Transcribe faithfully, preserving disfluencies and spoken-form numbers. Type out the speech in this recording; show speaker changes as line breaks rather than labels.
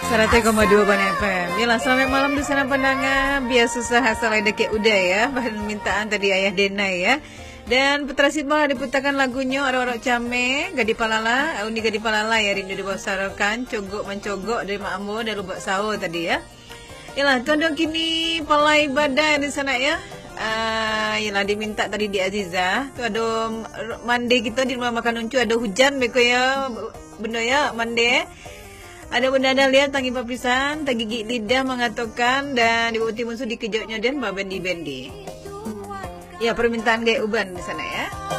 seratus koma dua Ban F M. Yalah, selamat malam di sana pendengar. Biasa susah asal ada kek udah ya. Permintaan tadi Ayah Denai ya. Dan Putra Sidma diputarkan lagunya Orang-Orang Came, Gadi Palala, Undi Gadi Palala ya, rindu dibawasarokan, cogok mencogok dari Mak Ambo dan lubak sahur tadi ya. Yalah, tuan-tuan kini palai badan di sana ya. Uh, yalah diminta tadi di Aziza. Tu ada mande kita di rumah makan uncu ada hujan beko ya. Benda ya mande. Ada benda ada lihat tangi papisan, tangi gigi lidah mengatakan dan di bukti musuh dikejutnya dan babendi bendi. Ya permintaan gaya uban di sana ya.